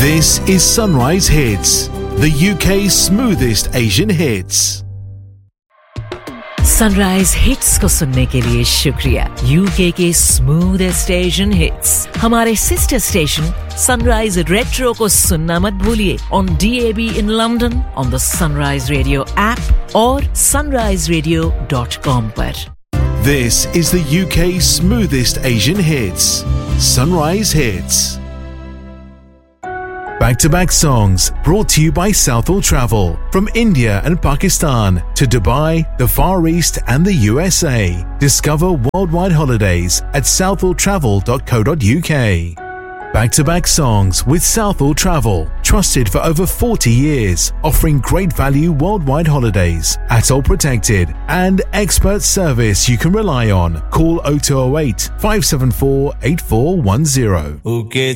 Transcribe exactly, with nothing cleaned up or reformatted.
This is Sunrise Hits, the U K's smoothest Asian hits. Sunrise hits को सुनने के लिए शुक्रिया। यूके के स्मूथेस्ट एशियन हिट्स हमारे सिस्टर स्टेशन सनराइज रेट्रो को सुनना मत भूलिए on D A be in London, on the sunrise radio app और sunrise radio dot com पर। This is the U K's smoothest Asian hits, Sunrise Hits. Back-to-back songs brought to you by Southall Travel. From India and Pakistan to Dubai, the Far East and the U S A. Discover worldwide holidays at southall travel dot co dot u k. Back-to-back songs with Southall Travel. Trusted for over forty years. Offering great value worldwide holidays. A T O L protected. And expert service you can rely on. Call oh two oh eight, five seven four, eight four one zero. Okay.